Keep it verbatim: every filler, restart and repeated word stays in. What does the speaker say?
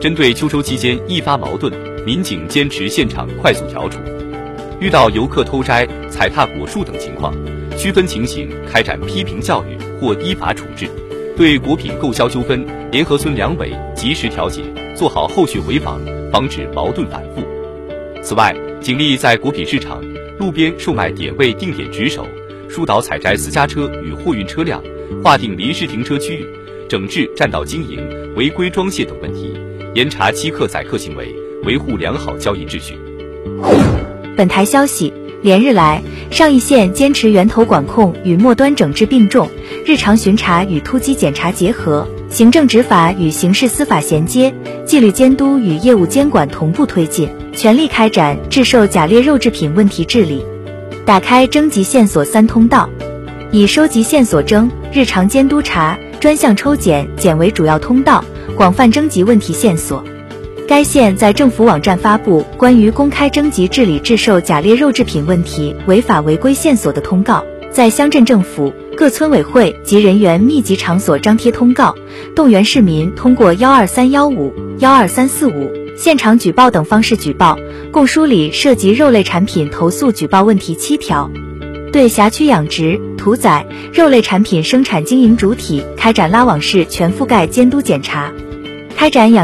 针对秋收期间易发矛盾，民警坚持现场快速调处。遇到游客偷摘、踩踏果树等情况，区分情形开展批评教育或依法处置，对果品购销纠纷，联合村两委及时调解，做好后续回访，防止矛盾反复。此外，警力在果品市场、路边售卖点位定点值守，疏导采摘私家车与货运车辆，划定临时停车区域，整治占道经营、违规装卸等问题，严查欺客宰客行为，维护良好交易秩序。 本台消息，连日来，上邑县坚持源头管控与末端整治并重，日常巡查与突击检查结合，行政执法与刑事司法衔接，纪律监督与业务监管同步推进，全力开展制售假劣肉制品问题治理，打开征集线索三通道，以收集线索征、日常监督查、专项抽检检为主要通道，广泛征集问题线索。该县在政府网站发布关于公开征集治理制售假劣肉制品问题违法违规线索的通告，在乡镇政府、各村委会及人员密集场所张贴通告，动员市民通过幺二三幺五、幺二三四五、现场举报等方式举报，共梳理涉及肉类产品投诉举报问题七条。对辖区养殖、屠宰、肉类产品生产经营主体开展拉网式全覆盖监督检查，开展养